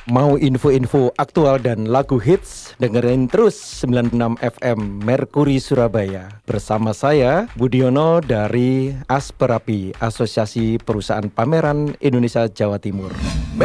Mau info-info aktual dan lagu hits? Dengerin terus 96 FM Merkuri Surabaya. Bersama saya, Budiono dari Asperapi, Asosiasi Perusahaan Pameran Indonesia Jawa Timur.